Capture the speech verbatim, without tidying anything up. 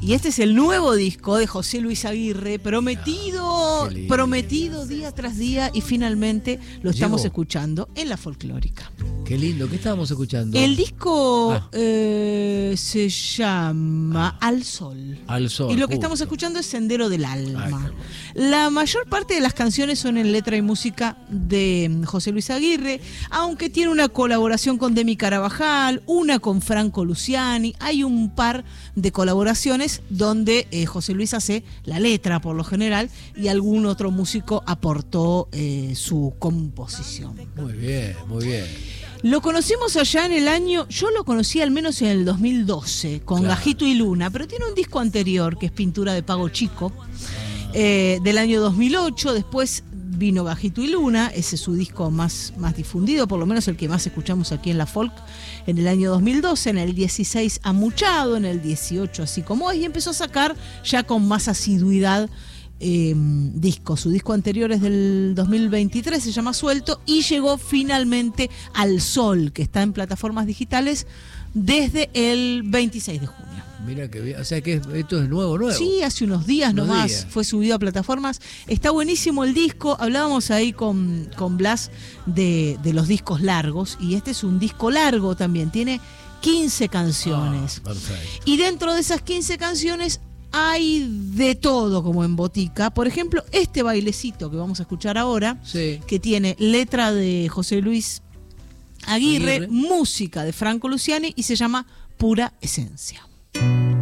Y este es el nuevo disco de José Luis Aguirre, prometido, Ah, qué lindo. prometido día tras día, y finalmente lo estamos Llegó. escuchando en La Folclórica. Qué lindo, ¿qué estábamos escuchando? El disco Ah. eh, se llama Al Sol. Al Sol. Y lo que justo. estamos escuchando es Sendero del Ay, qué Alma. hermoso. La mayor parte de las canciones son en letra y música de José Luis Aguirre, aunque tiene una colaboración con Demi Carabajal, una con Franco Luciani. Hay un par de colaboraciones donde eh, José Luis hace la letra por lo general y algún otro músico aportó eh, su composición. Muy bien, muy bien. Lo conocimos allá en el año, yo lo conocí al menos en el dos mil doce, con Claro. Gajito y Luna, pero tiene un disco anterior que es Pintura de Pago Chico, eh, del año dos mil ocho. Después vino Gajito y Luna, ese es su disco más, más difundido, por lo menos el que más escuchamos aquí en la folk, en el año dos mil doce, en el dieciséis Amuchado, en el dieciocho Así Como Es, y empezó a sacar ya con más asiduidad Eh, disco. Su disco anterior es del dos mil veintitrés, se llama Suelto, y llegó finalmente Al Sol, que está en plataformas digitales desde el veintiséis de junio. Mira que bien, o sea que esto es nuevo, nuevo. Sí, hace unos días Unos nomás días. fue subido a plataformas. Está buenísimo el disco. Hablábamos ahí con, con Blas de, de los discos largos, y este es un disco largo también, tiene quince canciones. Ah, perfecto. Y dentro de esas quince canciones hay de todo como en botica. Por ejemplo, este bailecito que vamos a escuchar ahora, Sí. que tiene letra de José Luis Aguirre, Aguirre. música de Franco Luciani, y se llama Pura Esencia.